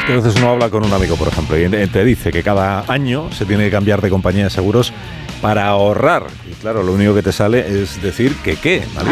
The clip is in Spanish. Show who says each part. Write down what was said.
Speaker 1: Entonces uno habla con un amigo, por ejemplo, y te dice que cada año se tiene que cambiar de compañía de seguros para ahorrar. Y claro, lo único que te sale es decir que qué, ¿vale?